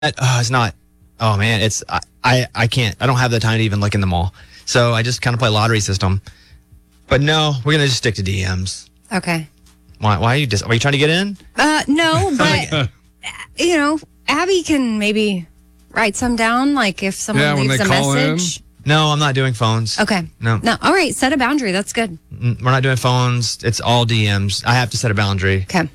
It's not. Oh man, I can't. I don't have the time to even look in them all. So I just kind of play lottery system. But no, we're gonna just stick to DMs. Okay. Why are you are you trying to get in? No, but Abby can maybe write some down, like if someone leaves a message. No, I'm not doing phones. Okay. No. All right. Set a boundary. That's good. We're not doing phones. It's all DMs. I have to set a boundary. Okay.